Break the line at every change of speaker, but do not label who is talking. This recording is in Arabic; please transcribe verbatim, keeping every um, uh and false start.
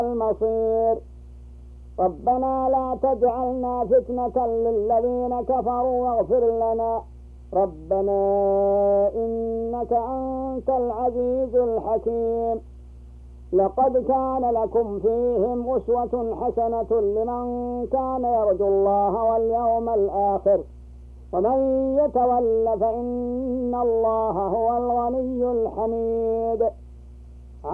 المصير. ربنا لا تجعلنا فتنة للذين كفروا واغفر لنا ربنا إنك أنت العزيز الحكيم. لقد كان لكم فيهم أسوة حسنة لمن كان يرجو الله واليوم الآخر ومن يتول فإن الله هو الغني الحميد.